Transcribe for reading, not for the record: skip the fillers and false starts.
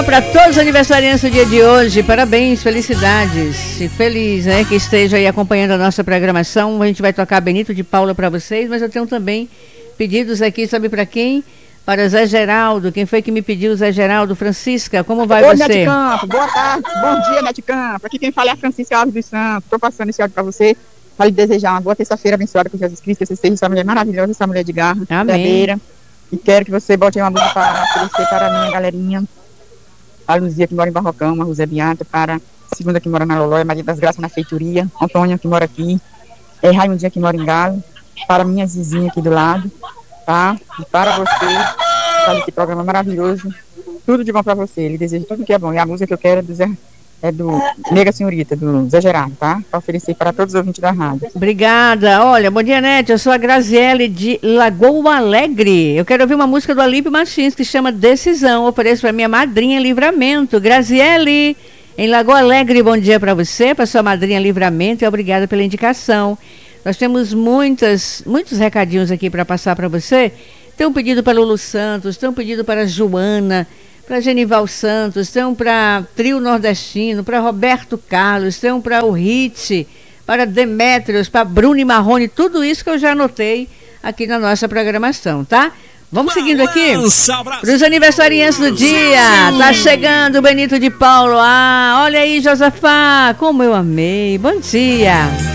Para todos os aniversariantes do dia de hoje, parabéns, felicidades. E feliz, né, que esteja aí acompanhando a nossa programação. A gente vai tocar Benito de Paula para vocês, mas eu tenho também pedidos aqui, sabe para quem? Para Zé Geraldo. Quem foi que me pediu? Zé Geraldo. Francisca, como vai você? Nete Campo, boa tarde, bom dia, Nete Campo. Aqui quem fala é a Francisca Alves dos Santos. Estou passando esse áudio para você, para lhe desejar uma boa terça-feira abençoada com Jesus Cristo. Que você seja essa mulher maravilhosa, essa mulher de garra, verdadeira. E quero que você bote uma música para oferecer para a minha galerinha. A Luzia, que mora em Barrocão, a José Beata, para a Segunda, que mora na Lolóia, Maria das Graças, na Feitoria, Antônia, que mora aqui, Raimundinha, que mora em Galo, para minha vizinha aqui do lado, tá? E para você, para esse programa maravilhoso, tudo de bom para você, ele deseja tudo que é bom. E a música que eu quero é do Nega Senhorita, do Zé Gerardo, tá? Para oferecer para todos os ouvintes da rádio. Obrigada. Olha, bom dia, Nete. Eu sou a Graziele de Lagoa Alegre. Eu quero ouvir uma música do Alípio Martins que chama Decisão. Eu ofereço para minha madrinha Livramento. Graziele, em Lagoa Alegre, bom dia para você, para sua madrinha Livramento, e obrigada pela indicação. Nós temos muitos recadinhos aqui para passar para você. Tem um pedido para Lulu Santos, tem um pedido para Joana, para Genival Santos, tem um para Trio Nordestino, para Roberto Carlos, tem um para o Hit, para Demétrios, para Bruno e Marrone, tudo isso que eu já anotei aqui na nossa programação, tá? Vamos seguindo aqui para os aniversariantes do dia. Tá chegando o Benito de Paulo. Ah, olha aí, Josafá, como eu amei. Bom dia.